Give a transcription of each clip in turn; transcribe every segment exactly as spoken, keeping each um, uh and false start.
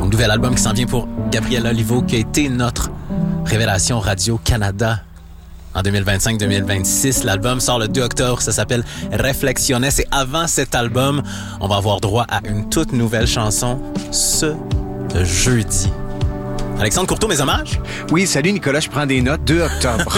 Donc, nouvel album qui s'en vient pour Gabriela Olivo, qui a été notre révélation Radio-Canada en deux mille vingt-cinq deux mille vingt-six. L'album sort le deux octobre, ça s'appelle Reflexiones. Et avant cet album, on va avoir droit à une toute nouvelle chanson ce jeudi. Alexandre Courteau, mes hommages? Oui, salut Nicolas, je prends des notes. deux octobre.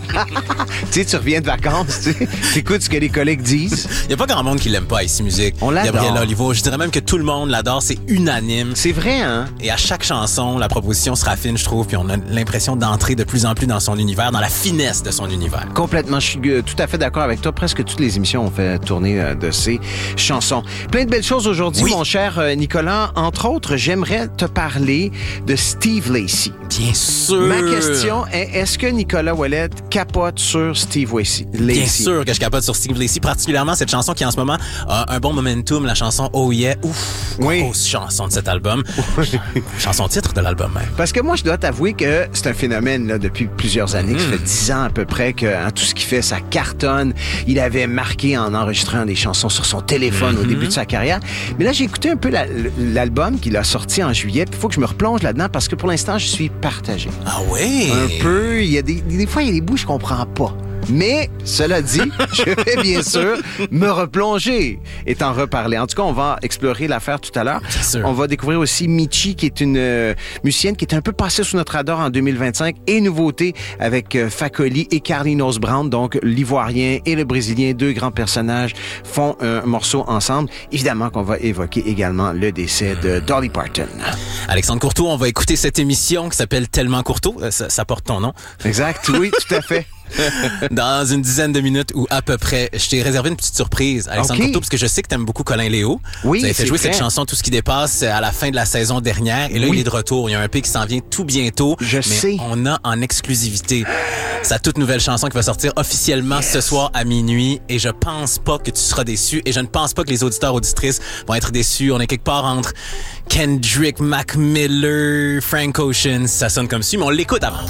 Tu sais, tu reviens de vacances, tu sais, t'écoutes ce que les collègues disent. Il n'y a pas grand monde qui l'aime pas ici, musique. On l'adore. Gabriela Olivo, je dirais même que tout le monde l'adore, c'est unanime. C'est vrai, hein? Et à chaque chanson, la proposition se raffine, je trouve, puis on a l'impression d'entrer de plus en plus dans son univers, dans la finesse de son univers. Complètement, je suis euh, tout à fait d'accord avec toi. Presque toutes les émissions ont fait tourner euh, de ces chansons. Plein de belles choses aujourd'hui, Oui. mon cher euh, Nicolas. Entre autres, j'aimerais te parler de Steve Lacy. Bien sûr! Ma question est, est-ce que Nicolas Ouellet capote sur Steve Lacy? Bien sûr que je capote sur Steve Lacy, particulièrement cette chanson qui en ce moment a un bon momentum, la chanson Oh Yeah. Ouf, Oui. grosse chanson de cet album. Chanson titre de l'album même. Parce que moi, je dois t'avouer que c'est un phénomène là, depuis plusieurs années. Mm. Ça fait dix ans à peu près que hein, tout ce qu'il fait, ça cartonne. Il avait marqué en enregistrant des chansons sur son téléphone Mm-hmm. au début de sa carrière. Mais là, j'ai écouté un peu la- l'album qu'il a sorti en juillet. Il faut que je me replonge là-dedans parce que pour l'instant, je suis partagé. Ah oui? Un peu. Il y a des, des fois, il y a des bouts que je comprends pas. Mais, cela dit, je vais bien sûr me replonger et t'en reparler. En tout cas, on va explorer l'affaire tout à l'heure. Bien sûr. On va découvrir aussi Michi, qui est une euh, musicienne qui est un peu passée sous notre radar en deux mille vingt-cinq. Et nouveauté avec euh, Fakoli et Carlinhos Brown. Donc, l'Ivoirien et le Brésilien, deux grands personnages, font un morceau ensemble. Évidemment qu'on va évoquer également le décès de Dolly Parton. Alexandre Courteau, on va écouter cette émission qui s'appelle Tellement Courteau. Euh, Ça, ça porte ton nom. Exact, oui, tout à fait. Dans une dizaine de minutes ou à peu près, je t'ai réservé une petite surprise, Alexandre Ok. Courteau, parce que je sais que t'aimes beaucoup Colin Léo. Oui, Vous avez fait c'est jouer vrai. cette chanson Tout ce qui dépasse à la fin de la saison dernière. Et là, Oui. il est de retour. Il y a un E P qui s'en vient tout bientôt. Je mais sais. on a en exclusivité sa toute nouvelle chanson qui va sortir officiellement ce soir à minuit. Et je pense pas que tu seras déçu. Et je ne pense pas que les auditeurs auditrices vont être déçus. On est quelque part entre Kendrick, Mac Miller, Frank Ocean. Ça sonne comme si, mais on l'écoute avant.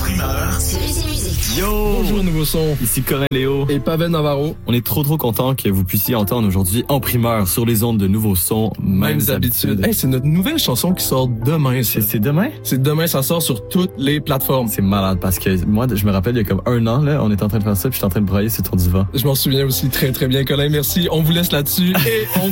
Yo! Bonjour nouveau son, ici Corin Léo et Pavel Navarro. On est trop trop content que vous puissiez entendre aujourd'hui en primeur sur les ondes de nouveaux sons, mêmes, Mêmes habitudes. Hey, c'est notre nouvelle chanson qui sort demain. C'est, c'est demain? C'est demain, ça sort sur toutes les plateformes. C'est malade parce que moi, je me rappelle, il y a comme un an, là, on était en train de faire ça puis j'étais en train de brailler sur ton divan. Je m'en souviens aussi très très bien, Colin. Merci. On vous laisse là-dessus et on